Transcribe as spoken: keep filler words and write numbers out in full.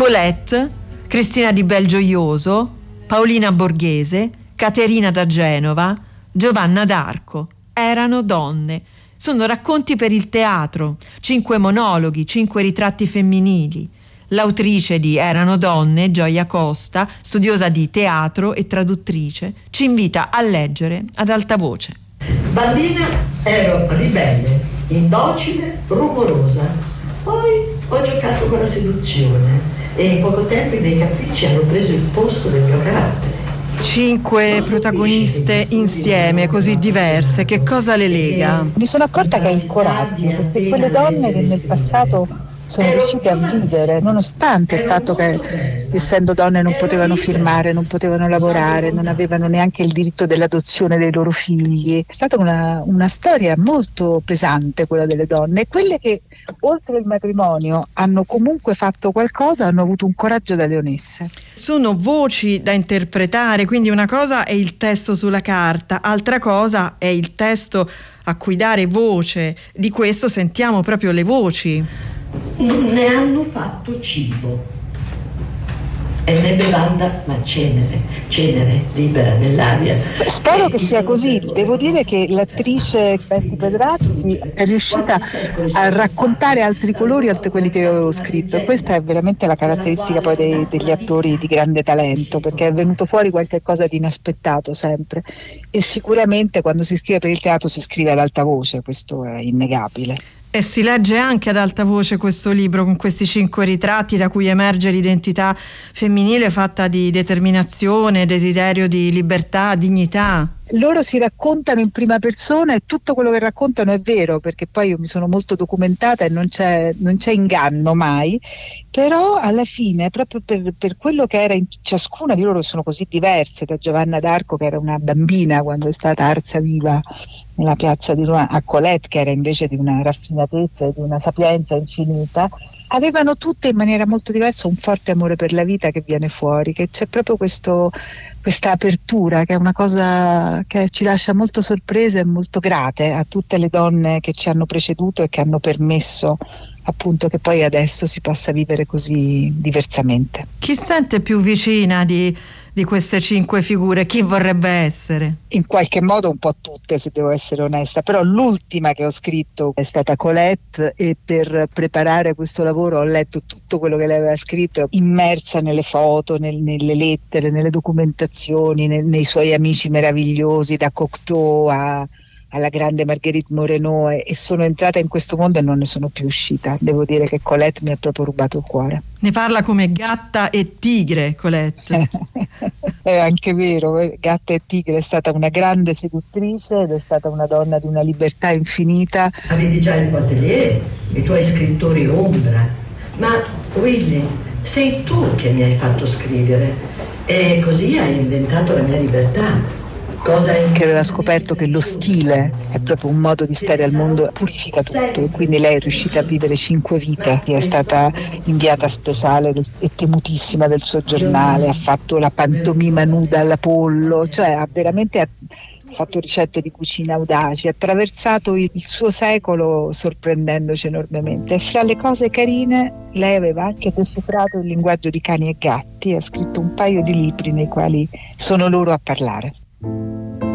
Colette, Cristina di Belgioioso, Paolina Borghese, Caterina da Genova, Giovanna d'Arco. Erano donne. Sono racconti per il teatro, cinque monologhi, cinque ritratti femminili. L'autrice di Erano donne, Gioia Costa, studiosa di teatro e traduttrice, ci invita a leggere ad alta voce. Bambina ero ribelle, indocile, rumorosa. Poi ho giocato con la seduzione e in poco tempo i miei capricci hanno preso il posto del mio carattere. Cinque protagoniste insieme, così diverse, che cosa le lega? Mi sono accorta che è il coraggio, perché quelle donne che nel passato sono riuscite a vivere, nonostante il fatto che, essendo donne, non potevano firmare, non potevano lavorare, non avevano neanche il diritto dell'adozione dei loro figli. È stata una, una storia molto pesante quella delle donne, e quelle che oltre il matrimonio hanno comunque fatto qualcosa, hanno avuto un coraggio da leonesse. Sono voci da interpretare, quindi una cosa è il testo sulla carta, altra cosa è il testo a cui dare voce. Di questo sentiamo proprio le voci. Non ne hanno fatto cibo e né bevanda, ma cenere, cenere libera nell'aria. Spero che sia così. Devo dire che l'attrice Betty Pedrazzi è riuscita a raccontare altri colori oltre quelli che io avevo scritto, e questa è veramente la caratteristica poi dei, degli attori di grande talento, perché è venuto fuori qualche cosa di inaspettato sempre, e sicuramente quando si scrive per il teatro si scrive ad alta voce, questo è innegabile. E si legge anche ad alta voce questo libro, con questi cinque ritratti da cui emerge l'identità femminile fatta di determinazione, desiderio di libertà, dignità. Loro si raccontano in prima persona e tutto quello che raccontano è vero, perché poi io mi sono molto documentata e non c'è, non c'è inganno mai, però alla fine, proprio per, per quello che era in ciascuna di loro, sono così diverse, da Giovanna d'Arco che era una bambina quando è stata arsa viva nella piazza di Roma, a Colette che era invece di una raffinatezza e di una sapienza infinita, avevano tutte in maniera molto diversa un forte amore per la vita che viene fuori, che c'è proprio questo, questa apertura che è una cosa che ci lascia molto sorprese e molto grate a tutte le donne che ci hanno preceduto e che hanno permesso appunto che poi adesso si possa vivere così diversamente. Chi sente più vicina di, di queste cinque figure? Chi vorrebbe essere? In qualche modo un po' tutte, se devo essere onesta, però l'ultima che ho scritto è stata Colette, e per preparare questo lavoro ho letto tutto quello che lei aveva scritto, immersa nelle foto, nel, nelle lettere, nelle documentazioni, nel, nei suoi amici meravigliosi, da Cocteau a alla grande Marguerite Moreno, e, e sono entrata in questo mondo e non ne sono più uscita. Devo dire che Colette mi ha proprio rubato il cuore. Ne parla come gatta e tigre, Colette. È anche vero, gatta e tigre, è stata una grande seduttrice ed è stata una donna di una libertà infinita. Avevi già il Poitelier, i tuoi scrittori ombra, ma Willy, sei tu che mi hai fatto scrivere e così hai inventato la mia libertà. Cosa che aveva scoperto che lo stile è proprio un modo di stare al mondo, purifica tutto, e quindi lei è riuscita a vivere cinque vite, è stata inviata speciale del, e temutissima del suo giornale, ha fatto la pantomima nuda all'Apollo, cioè ha veramente ha fatto ricette di cucina audaci, ha attraversato il, il suo secolo sorprendendoci enormemente, e fra le cose carine lei aveva anche decifrato il linguaggio di cani e gatti, ha scritto un paio di libri nei quali sono loro a parlare.